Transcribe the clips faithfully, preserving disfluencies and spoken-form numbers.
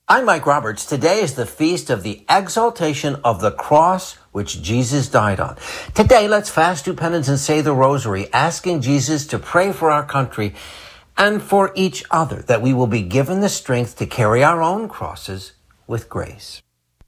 I'm Mike Roberts. Today is the feast of the exaltation of the cross which Jesus died on. Today, let's fast, do penance, and say the rosary, asking Jesus to pray for our country and for each other, that we will be given the strength to carry our own crosses with grace.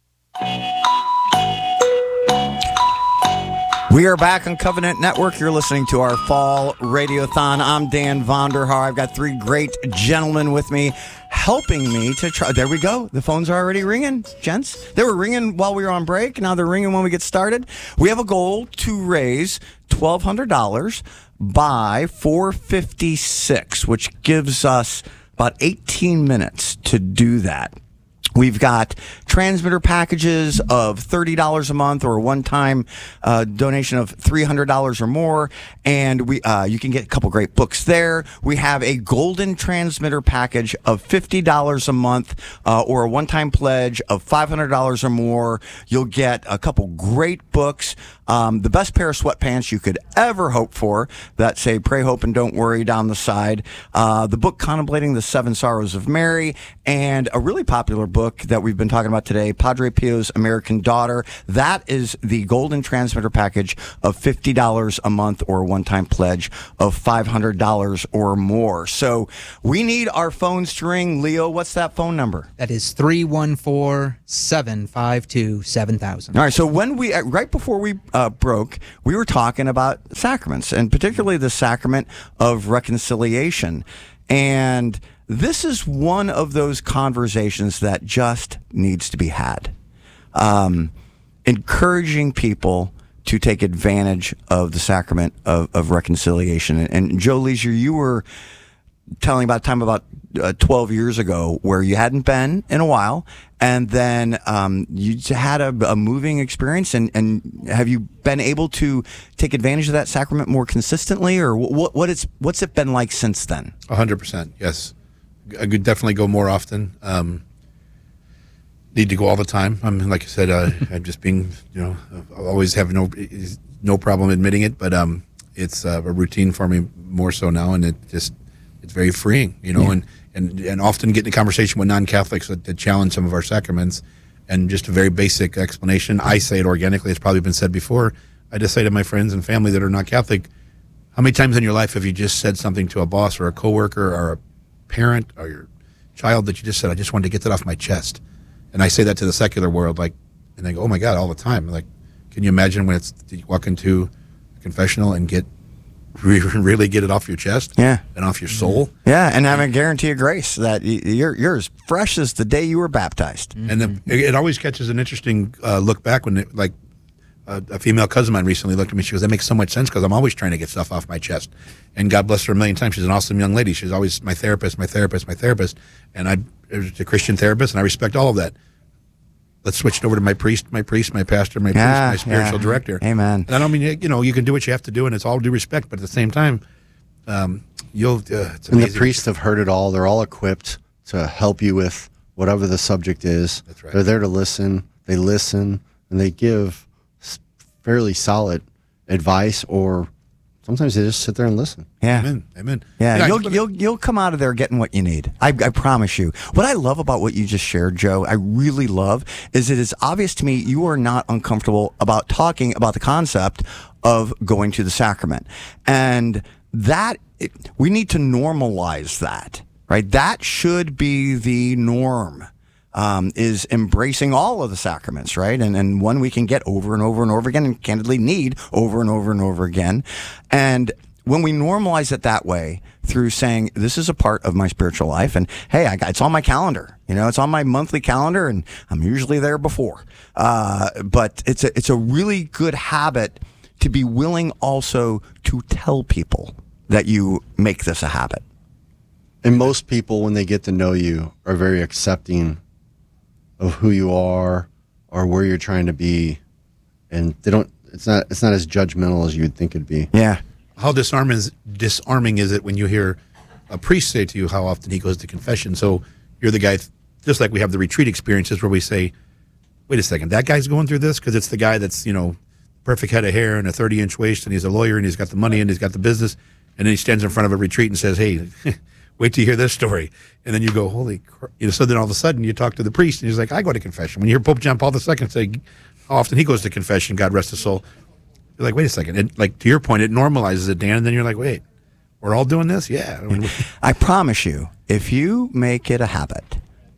We are back on Covenant Network. You're listening to our Fall Radiothon. I'm Dan Vonderhaar. I've got three great gentlemen with me helping me to try. There we go. The phones are already ringing, gents. They were ringing while we were on break. Now they're ringing when we get started. We have a goal to raise twelve hundred dollars by four fifty-six, which gives us about eighteen minutes to do that. We've got transmitter packages of thirty dollars a month or a one-time uh, donation of three hundred dollars or more, and we uh, you can get a couple great books there. We have a golden transmitter package of fifty dollars a month uh, or a one-time pledge of five hundred dollars or more. You'll get a couple great books, um, the best pair of sweatpants you could ever hope for that say Pray, Hope, and Don't Worry down the side, uh, the book Contemplating the Seven Sorrows of Mary, and a really popular book that we've been talking about today, Padre Pio's American Daughter. That is the golden transmitter package of fifty dollars a month or a one-time pledge of five hundred dollars or more. So we need our phones to ring. Leo, what's that phone number? That is three one four, seven five two, seven thousand. All right, so when we, right before we uh, broke, we were talking about sacraments, and particularly the sacrament of reconciliation. And this is one of those conversations that just needs to be had. Um, encouraging people to take advantage of the sacrament of, of reconciliation. And, and Joe Leisure, you were telling about a time about uh, twelve years ago where you hadn't been in a while, and then um, you had a, a moving experience. And, and have you been able to take advantage of that sacrament more consistently, or what? What it's what's it been like since then? A hundred percent, yes. I could definitely go more often. Um, need to go all the time. I'm like I said, uh, I'm just being, you know, I always have no no problem admitting it, but um, it's uh, a routine for me more so now, and it just it's very freeing, you know, yeah. and, and and often get in a conversation with non-Catholics that, that challenge some of our sacraments, and just a very basic explanation. I say it organically; it's probably been said before. I just say to my friends and family that are not Catholic, how many times in your life have you just said something to a boss or a coworker or a parent or your child that you just said, I just wanted to get that off my chest? And I say that to the secular world, like, and they go, oh my God, all the time. Like, can you imagine when it's you walk into a confessional and get really get it off your chest, yeah, and off your soul, yeah, and have a guarantee of grace that you're you're as fresh as the day you were baptized. Mm-hmm. And the, it always catches an interesting uh, look back when, it, like, uh, a female cousin of mine recently looked at me. She goes, "That makes so much sense because I'm always trying to get stuff off my chest." And God bless her a million times. She's an awesome young lady. She's always my therapist, my therapist, my therapist, and I, it's a Christian therapist, and I respect all of that. Let's switch it over to my priest, my priest, my pastor, my yeah, priest, my spiritual yeah. director. Amen. And I don't mean, you know, you can do what you have to do, and it's all due respect, but at the same time, um, you'll, uh, it's amazing. And the priests have heard it all. They're all equipped to help you with whatever the subject is. That's right. They're there to listen. They listen, and they give fairly solid advice, or sometimes they just sit there and listen. Yeah. Amen. Amen. Yeah, yeah you'll you'll you'll come out of there getting what you need. I, I promise you. What I love about what you just shared, Joe, I really love, is it is obvious to me you are not uncomfortable about talking about the concept of going to the sacrament, and that it, we need to normalize that, right? That should be the norm. Um, is embracing all of the sacraments, right? And and one we can get over and over and over again, and candidly need over and over and over again. And when we normalize it that way, through saying this is a part of my spiritual life, and hey, I got, it's on my calendar, you know, it's on my monthly calendar, and I'm usually there before. Uh, but it's a it's a really good habit to be willing also to tell people that you make this a habit. And most people, when they get to know you, are very accepting of who you are or where you're trying to be, and they don't. It's not. It's not as judgmental as you'd think it'd be. Yeah. How disarming is, disarming is it when you hear a priest say to you how often he goes to confession? So you're the guy, just like we have the retreat experiences where we say, "Wait a second, that guy's going through this," because it's the guy that's, you know, perfect head of hair and a thirty inch waist, and he's a lawyer and he's got the money and he's got the business, and then he stands in front of a retreat and says, "Hey." wait till you hear this story. And then you go, holy crap. You know, so then all of a sudden you talk to the priest and he's like, I go to confession. When you hear Pope John Paul the Second say how often he goes to confession, God rest his soul, you're like, wait a second. And like to your point, it normalizes it, Dan. And then you're like, wait, we're all doing this? Yeah. I mean, I promise you, if you make it a habit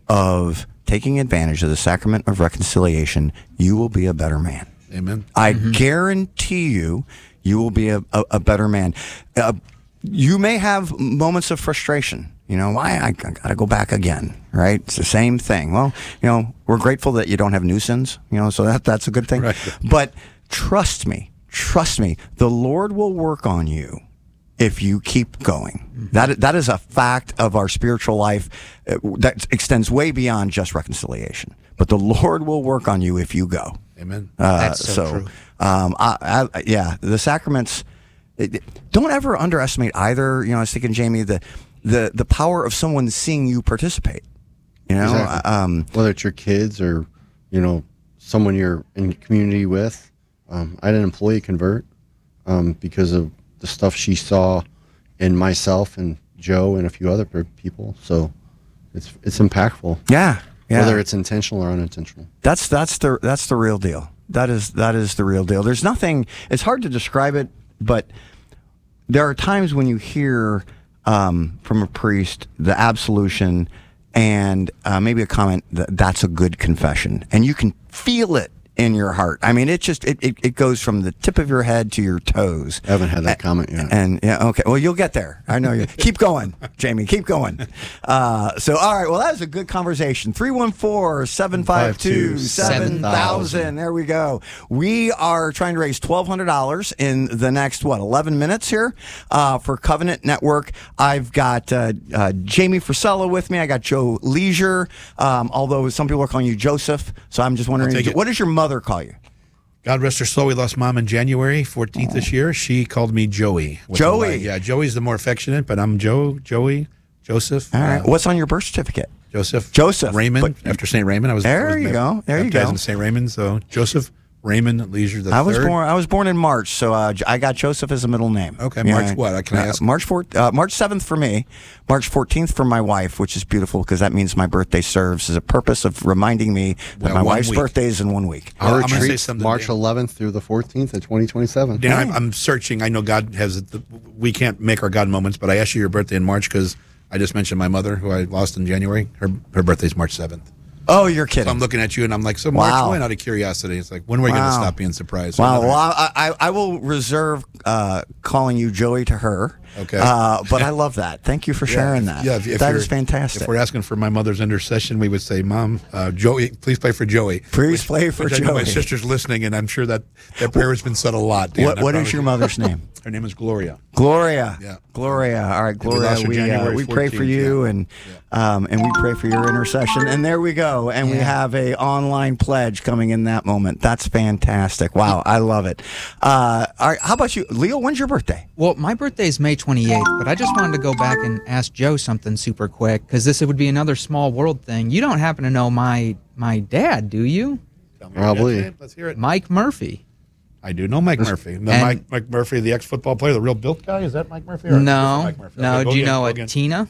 of taking advantage of the sacrament of reconciliation, you will be a better man. Amen. I mm-hmm. guarantee you, you will be a, a, a better man. Uh, you may have moments of frustration. You know, why I, I got to go back again, right? It's the same thing. Well, you know, we're grateful that you don't have new sins, you know, so that that's a good thing. Right. But trust me, trust me, the Lord will work on you if you keep going. Mm-hmm. That that is a fact of our spiritual life uh, that extends way beyond just reconciliation. But the Lord will work on you if you go. Amen. Uh, That's so, so true. Um, I, I, yeah, the sacraments. It, don't ever underestimate either. You know, I was thinking, Jamie, the the the power of someone seeing you participate. You know, Exactly. um, Whether it's your kids or, you know, someone you're in community with. Um, I had an employee convert um, because of the stuff she saw in myself and Joe and a few other per- people. So it's it's impactful, yeah, yeah. whether it's intentional or unintentional. That's that's the that's the real deal. That is that is the real deal. There's nothing. It's hard to describe it, but there are times when you hear um, from a priest the absolution and uh, maybe a comment that that's a good confession, and you can feel it in your heart. I mean, it just it, it, it goes from the tip of your head to your toes. I haven't had that comment yet. And yeah, okay. Well, you'll get there. I know you. Keep going, Jamie. Keep going. Uh, so, all right. Well, that was a good conversation. three one four, seven five two, seven thousand. There we go. We are trying to raise twelve hundred dollars in the next, what, eleven minutes here uh, for Covenant Network. I've got uh, uh, Jamie Frisella with me. I got Joe Leisure, um, although some people are calling you Joseph. So I'm just wondering, take it. what does your mother call you? God rest her soul. We lost mom in January fourteenth Oh. this year. She called me Joey. with a Joey. Y. Yeah, Joey's the more affectionate, but I'm Joe, Joey, Joseph. All right. uh, What's on your birth certificate? Joseph. Joseph. Raymond, But- after Saint Raymond. I was There I was you go. There you baptized go. in Saint Raymond. So Joseph Raymond Leisure the I was third. born. I was born in March, so uh, J- I got Joseph as a middle name. Okay, March what? Can I uh, ask? March fourth, uh, March seventh for me, March fourteenth for my wife, which is beautiful because that means my birthday serves as a purpose of reminding me that Well, my one wife's week. birthday is in one week. Well, Our I'm gonna say retreat, something, March Dan. eleventh through the fourteenth of twenty twenty-seven. Dan, I'm, I'm searching. I know God has. The, we can't make our God moments, but I asked you your birthday in March because I just mentioned my mother, who I lost in January. Her her birthday's March seventh. Oh, you're So kidding! I'm looking at you, and I'm like, so March Wow. when? Out of curiosity, it's like, when are we going Wow. to stop being surprised? So Wow. another- Well, I, I, I will reserve uh, calling you Joey to her. Okay. Uh, but I love that. Thank you for sharing that. Yeah, if, if that you're- is fantastic. If we're asking for my mother's intercession, we would say, "Mom, uh, Joey, please pray for Joey. Please Which- play for which I know my Joey. sister's listening, and I'm sure that that prayer has been said a lot. Dan, what I what is promise your you. mother's name? Her name is Gloria. Gloria. Yeah. Gloria. All right, we Gloria. lost her We, uh, January we pray for fourteenth, you yeah. and um, and we pray for your intercession. And there we go. And we Yeah. have a online pledge coming in that moment. That's fantastic. Wow, I love it. Uh, all right, how about you, Leo? When's your birthday? Well, my birthday is May twenty-eighth, but I just wanted to go back and ask Joe something super quick because this would be another small world thing. You don't happen to know my my dad, do you? Tell me Probably. your dad's name. Let's hear it. Mike Murphy. I do know Mike Murphy. No, And- Mike, Mike Murphy, the ex-football player, the real built guy. Is that Mike Murphy? Or No, Mike Murphy? no. Okay, go Do you again, know go a again. Tina?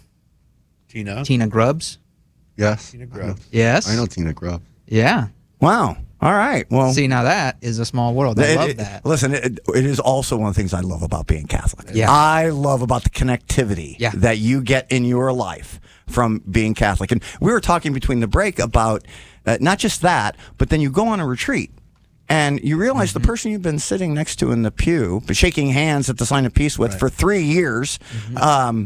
Tina? Tina Grubbs? Yes. Tina Grubbs. Yes. I know Tina Grubb. Yeah. Wow. All right. Well, See, now that is a small world. I it- love it- that. Listen, it, it is also one of the things I love about being Catholic. Yeah. I love about the connectivity Yeah. that you get in your life from being Catholic. And we were talking between the break about uh, not just that, but then you go on a retreat and you realize Mm-hmm. the person you've been sitting next to in the pew, but shaking hands at the sign of peace with for three years, Mm-hmm. um,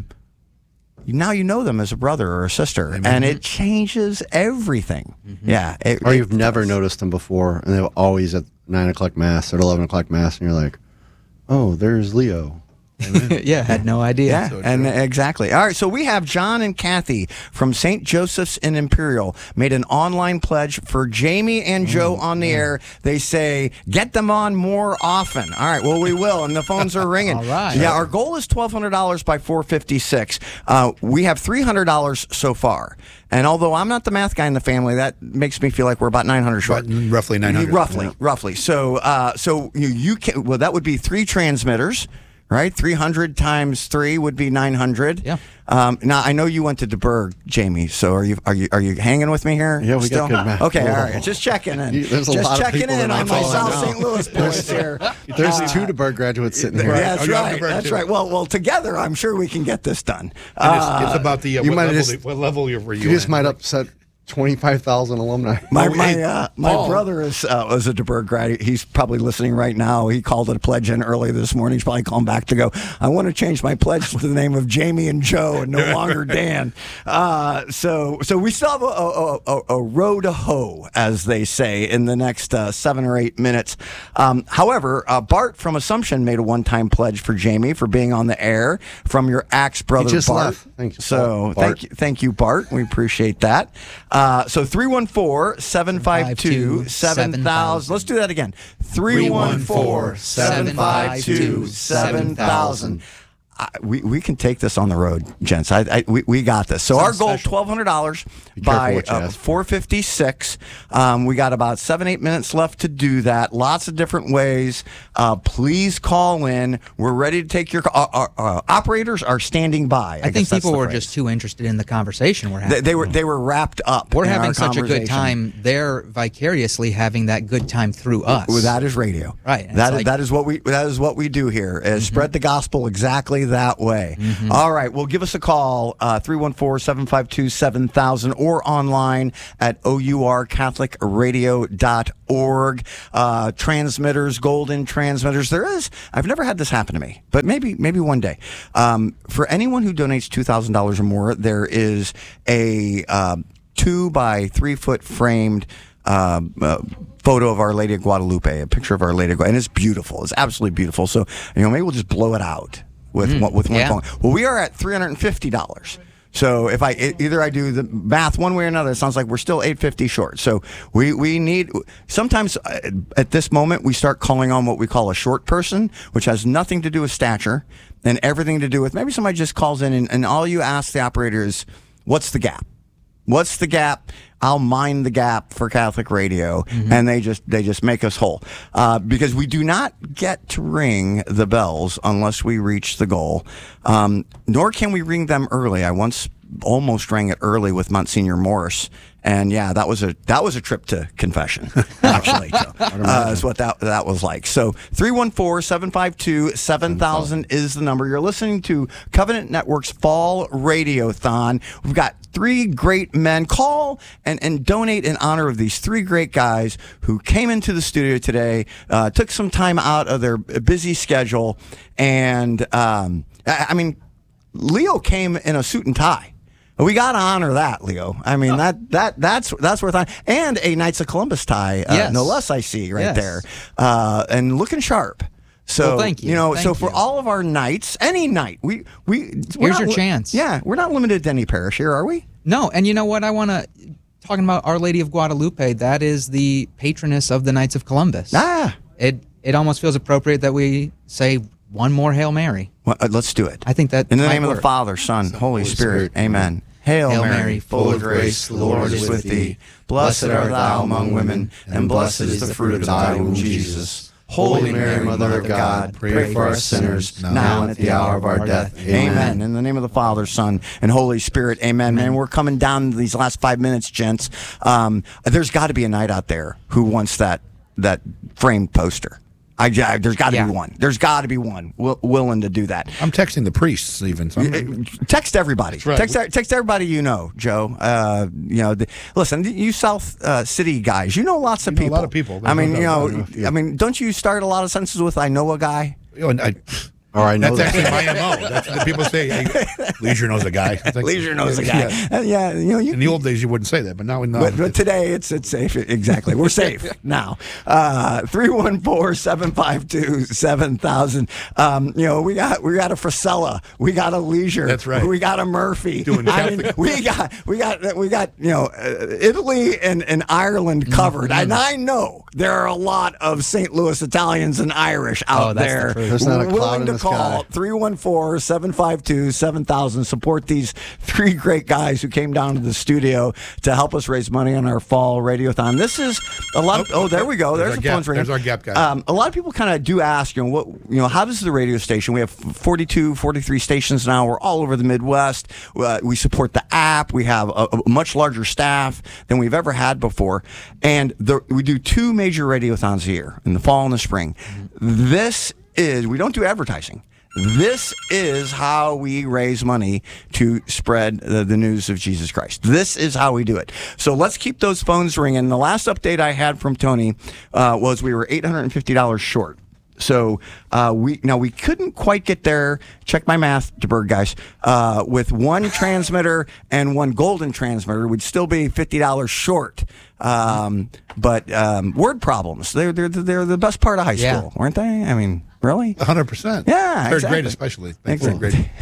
now you know them as a brother or a sister, and it changes everything. Mm-hmm. Yeah. It, Or it you've never does. noticed them before, and they're always at nine o'clock mass or eleven o'clock mass, and you're like, "Oh, there's Leo." yeah, had no idea. Yeah, So and true. exactly. All right, so we have John and Kathy from Saint Joseph's in Imperial made an online pledge for Jamie and Joe on the air. They say, get them on more often. All right, well, we will, and the phones are ringing. All right. Yeah, our goal is twelve hundred dollars by four fifty-six. Uh, we have three hundred dollars so far. And although I'm not the math guy in the family, that makes me feel like we're about nine hundred short. Right, roughly nine hundred. Roughly, Yeah. roughly. So, uh, so you, you can. Well, that would be three transmitters. right? three hundred times three would be nine hundred. Yeah. Um, now I know you went to DeBerg, Jamie. So are you are you are you hanging with me here? Yeah, we still? got good math. Okay, Whoa. all right. Just checking in. You- there's a Just lot of checking people in that on I my follow South now. Saint Louis boys here. There's two DeBerg graduates sitting here. Yeah, that's Oh, you're on right. DeBerg, That's too. right. Well, well, together, I'm sure we can get this done. And it's, Uh, it's about the uh, you what, might level have they- just- what level you're, were you You just in? might upset twenty-five thousand alumni. My Oh, my hey, uh, my Paul. brother is uh, was a DeBerg grad. He's probably listening right now. He called a pledge in early this morning. He's probably calling back to go, I want to change my pledge to the name of Jamie and Joe and no longer Dan. Uh, so so we still have a, a, a, a row to hoe, as they say, in the next uh, seven or eight minutes. Um, however, uh, Bart from Assumption made a one-time pledge for Jamie for being on the air from your Axe brother just Bart. left. Thank you, So Bart. thank you, thank you, Bart. We appreciate that. Uh, so three one four, seven five two, seven thousand. Let's do that again. three one four, seven five two, seven thousand. I, we we can take this on the road, gents. I, I we, we got this. So our goal, twelve hundred dollars by what you uh, ask for. four fifty six. Um, we got about seven eight minutes left to do that. Lots of different ways. Uh, please call in. We're ready to take your call. Our, our, uh, operators are standing by. I, I guess think that's people the were phrase. just too interested in the conversation we're They, having. they were they were wrapped up. we're in having our such a good conversation. time. They're vicariously having that good time through us. Well, that is radio, Right, and That it's is like- that is what we that is what we do here. Is spread the gospel exactly that way. All right, well, give us a call uh, three one four, seven five two, seven thousand or online at O U R Catholic Radio dot org. Uh, transmitters, golden transmitters. There is. I've never had this happen to me, but maybe maybe one day. Um, for anyone who donates two thousand dollars or more, there is a uh, two by three foot framed. Uh, uh, photo of Our Lady of Guadalupe, a picture of Our Lady of Guadalupe, and it's beautiful. It's absolutely beautiful. So, you know, maybe we'll just blow it out with one, with one yeah. phone. Well, we are at three hundred fifty dollars. So if I e- either I do the math one way or another, it sounds like we're still eight hundred fifty dollars short. So we we need sometimes uh, at this moment we start calling on what we call a short person, which has nothing to do with stature and everything to do with maybe somebody just calls in and, and all you ask the operator is, what's the gap? What's the gap? I'll mind the gap for Catholic Radio, Mm-hmm. and they just they just make us whole uh, because we do not get to ring the bells unless we reach the goal, um, nor can we ring them early. I once almost rang it early with Monsignor Morris, and yeah, that was a that was a trip to confession. Actually, Joe. uh, is what that that was like. So three one four, seven five two, seven thousand is the number. You're listening to Covenant Network's Fall Radiothon. We've got three great men. Call and, and donate in honor of these three great guys who came into the studio today, uh, took some time out of their busy schedule, and um, I, I mean, Leo came in a suit and tie. We got to honor that, Leo. I mean, that that that's that's worth on. And a Knights of Columbus tie, uh, Yes. no less, I see right Yes. there. Uh, and looking sharp. So, Well, thank you. know, Thank so for you. all of our knights, any night, we, we, we're Here's not your li- chance. Yeah, we're not limited to any parish here, are we? No, and you know what? I want to talking about Our Lady of Guadalupe. That is the patroness of the Knights of Columbus. Ah. It it almost feels appropriate that we say one more Hail Mary. Well, uh, let's do it. I think that In the might name of the work. Father, Son, Holy Spirit. Spirit. Amen. Hail, Hail Mary, Mary, full of grace, the Lord is with thee. Blessed art thou among women, and blessed is the fruit of thy womb, Jesus. Holy Mary, Mother of God, pray for us sinners, now and at the hour of our death. Amen. In the name of the Father, Son, and Holy Spirit. Amen. Man, we're coming down to these last five minutes, gents. Um, there's got to be a knight out there who wants that that framed poster. I, I there's got to Yeah. be one. There's got to be one will, willing to do that. I'm texting the priests even. So I'm, Text everybody. right. Text text everybody you know, Joe. Uh, you know, the, listen, you South uh, City guys, you know lots of You know a people. lot of people. I mean, There's you no know, doubt. I mean, don't you start a lot of sentences with "I know a guy"? you know, and I, Or I know that's that. actually my M O. That's what people say. Hey, Leisure knows a guy. It's like- Leisure knows a guy. Yeah. Uh, yeah, you know, you, In the old days, you wouldn't say that, but now, now But, but today it's it's safe. Exactly, we're safe now. Three one four seven five two seven thousand. Um, you know, we got we got a Frisella, we got a Leisure. That's right. We got a Murphy. Doing I mean, Catholic. we got we got we got you know uh, Italy and, and Ireland covered. Mm-hmm. And I know there are a lot of Saint Louis Italians and Irish out Oh, that's the there truth. There's not a willing cloud in to the call, three one four, seven five two, seven thousand. Support these three great guys who came down to the studio to help us raise money on our fall radiothon. This is a lot of, oh, oh there we go. There's, There's the our phone's gap- ringing. there's our gap guy. Um, a lot of people kind of do ask, you know, what, you know, how does the radio station, we have forty-two, forty-three stations now. We're all over the Midwest. Uh, we support the app. We have a, a much larger staff than we've ever had before. And the, we do two major radiothons a year, in the fall and the spring. Mm-hmm. This is, we don't do advertising. This is how we raise money to spread the, the news of Jesus Christ. This is how we do it. So let's keep those phones ringing. The last update I had from Tony uh, was we were eight hundred fifty dollars short. So uh, we now we couldn't quite get there. Check my math, DeBerg guys. Uh, with one transmitter and one golden transmitter, we'd still be fifty dollars short. Um, but um, word problems, they're, they're, they're the best part of high school, Yeah. weren't they? I mean, really? one hundred percent. Yeah, Third exactly. grade especially. Third Exactly.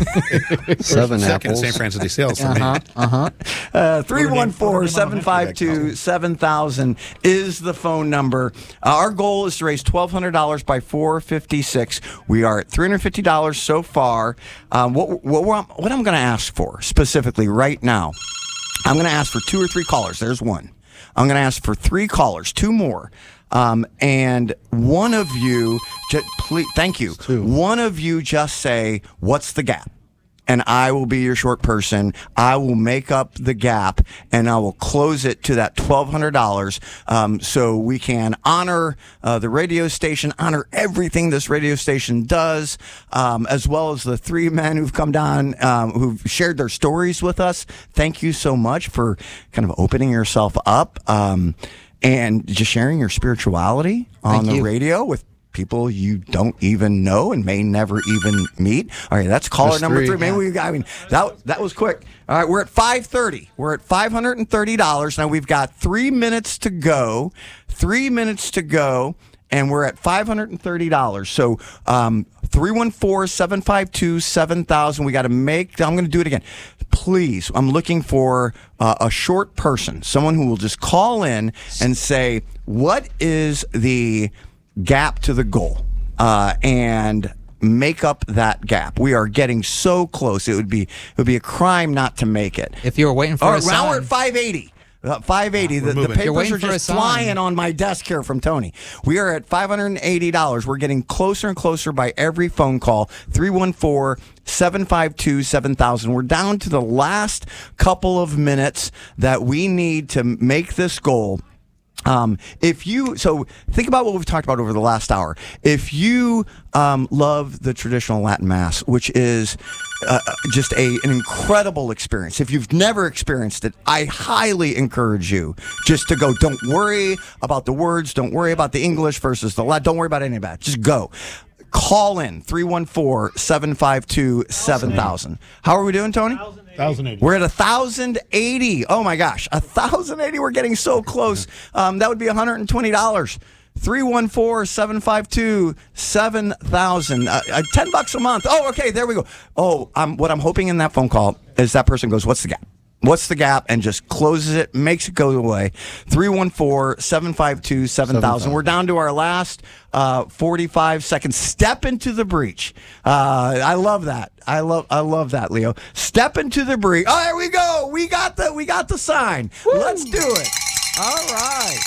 grade. Seven Second apples. Saint Francis de Sales for me. Uh-huh, uh-huh. Uh, three one four, seven five two, seven thousand is the phone number. Uh, our goal is to raise twelve hundred dollars by four fifty-six. We are at three hundred fifty dollars so far. Um, what, what, what, what I'm going to ask for specifically right now, I'm going to ask for two or three callers. There's one. I'm going to ask for three callers, two more. Um, and one of you, just, please, thank you. One of you just say, what's the gap? And I will be your short person. I will make up the gap, and I will close it to that twelve hundred dollars um, so we can honor uh, the radio station, honor everything this radio station does, um, as well as the three men who've come down, um, who've shared their stories with us. Thank you so much for kind of opening yourself up um, and just sharing your spirituality on Thank the you. radio with people you don't even know and may never even meet. All right, that's caller Just number three. three. Maybe we, I mean, that that was quick. All right, we're at five thirty. We're at five hundred thirty dollars. Now we've got three minutes to go. Three minutes to go, and we're at five hundred thirty dollars. So um, three one four, seven five two, seven thousand. We got to make, I'm going to do it again. Please, I'm looking for uh, a short person, someone who will just call in and say, what is the gap to the goal, uh, and make up that gap. We are getting so close. It would be it would be a crime not to make it. If you were waiting for All a right, now we're sign, at five eighty. Uh, five eighty. The, the moving. You're papers waiting are for a just sign. flying on my desk here from Tony. We are at five hundred eighty dollars. We're getting closer and closer by every phone call. three one four, seven five two, seven thousand. We're down to the last couple of minutes that we need to make this goal. Um, if you, so think about what we've talked about over the last hour. If you um, love the traditional Latin Mass, which is uh, just a an incredible experience, if you've never experienced it, I highly encourage you just to go. Don't worry about the words. Don't worry about the English versus the Latin. Don't worry about any of that. Just go. Call in three one four, seven five two, seven thousand. How are we doing, Tony? one thousand eighty. We're at one thousand eighty. Oh, my gosh. one thousand eighty. We're getting so close. Um, that would be one hundred twenty dollars. three one four, seven five two, seven thousand. Uh, uh, ten bucks a month. Oh, okay. There we go. Oh, um, what I'm hoping in that phone call is that person goes, what's the gap? What's the gap? And just closes it, makes it go away. three one four, seven five two, seven thousand. We're down to our last uh, forty-five seconds. Step into the breach. Uh, I love that. I love I love that, Leo. Step into the breach. Oh, there we go. We got the we got the sign. Woo. Let's do it. All right.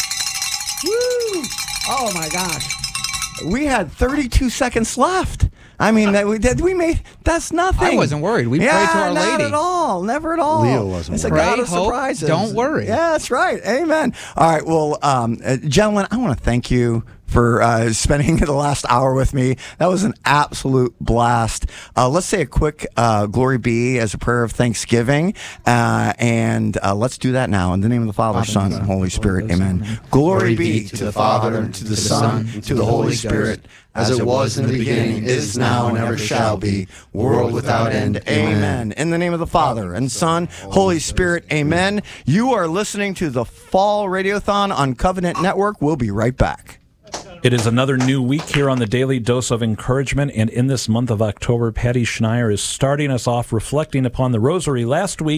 Woo. Oh my gosh. We had thirty-two seconds left. I mean, that we did. We made that's nothing. I wasn't worried. We yeah, prayed to Our not Lady. at all. Never at all. Leo wasn't It's a worried. God Pray, of hope, surprises. don't worry. Yeah, that's right. Amen. All right. Well, um, uh, gentlemen, I want to thank you for uh, spending the last hour with me. That was an absolute blast. Uh, let's say a quick uh, glory be as a prayer of thanksgiving, uh, and uh, let's do that now in the name of the Father, Son, and Holy Spirit. Amen. Glory be to the Father, and to the Son, and to the Holy Spirit, as it was in the beginning, is now, and ever shall be, world without end. Amen. In the name of the Father, and Son, Holy Spirit. Amen. You are listening to the Fall Radiothon on Covenant Network. We'll be right back. It is another new week here on the Daily Dose of Encouragement, and in this month of October, Patty Schneier is starting us off reflecting upon the Rosary. Last week,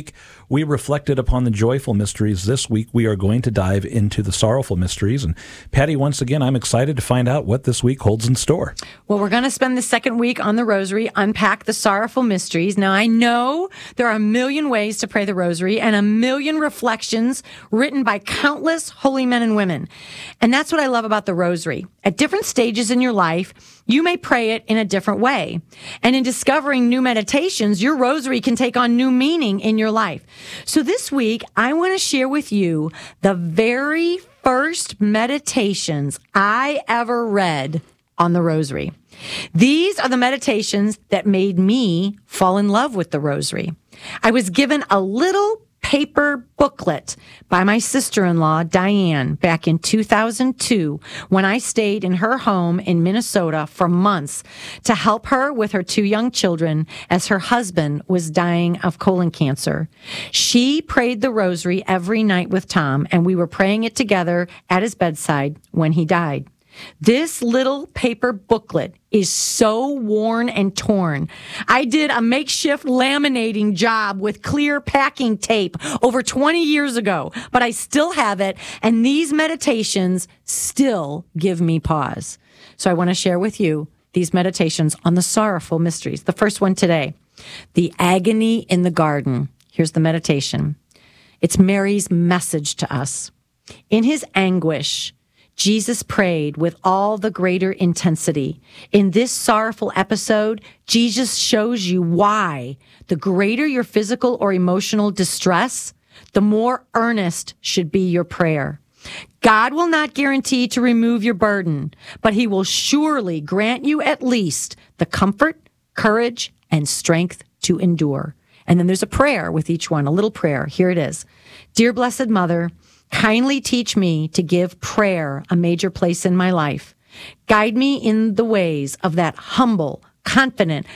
we reflected upon the joyful mysteries. This week, we are going to dive into the sorrowful mysteries. And Patty, once again, I'm excited to find out what this week holds in store. Well, we're going to spend the second week on the Rosary, unpack the sorrowful mysteries. Now, I know there are a million ways to pray the Rosary and a million reflections written by countless holy men and women. And that's what I love about the Rosary. At different stages in your life, you may pray it in a different way. And in discovering new meditations, your Rosary can take on new meaning in your life. So this week, I want to share with you the very first meditations I ever read on the Rosary. These are the meditations that made me fall in love with the Rosary. I was given a little paper booklet by my sister-in-law, Diane, back in two thousand two when I stayed in her home in Minnesota for months to help her with her two young children as her husband was dying of colon cancer. She prayed the Rosary every night with Tom, and we were praying it together at his bedside when he died. This little paper booklet is so worn and torn. I did a makeshift laminating job with clear packing tape over twenty years ago, but I still have it, and these meditations still give me pause. So I want to share with you these meditations on the sorrowful mysteries. The first one today, the agony in the garden. Here's the meditation. It's Mary's message to us. In his anguish, Jesus prayed with all the greater intensity. In this sorrowful episode, Jesus shows you why the greater your physical or emotional distress, the more earnest should be your prayer. God will not guarantee to remove your burden, but he will surely grant you at least the comfort, courage, and strength to endure. And then there's a prayer with each one, a little prayer. Here it is. Dear Blessed Mother, kindly teach me to give prayer a major place in my life. Guide me in the ways of that humble, confident,